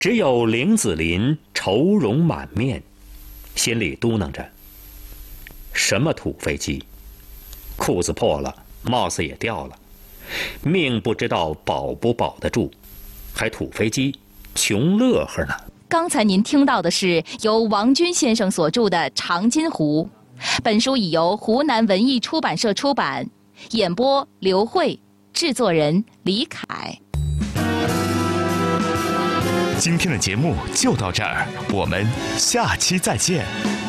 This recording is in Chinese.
只有林子霖愁容满面，心里嘟囔着：什么土飞机，裤子破了，帽子也掉了，命不知道保不保得住，还土飞机，穷乐呵呢。 刚才您听到的是由王军先生所著的《长津湖》，本书已由湖南文艺出版社出版，演播刘慧，制作人李凯。 今天的节目就到这儿，我们下期再见。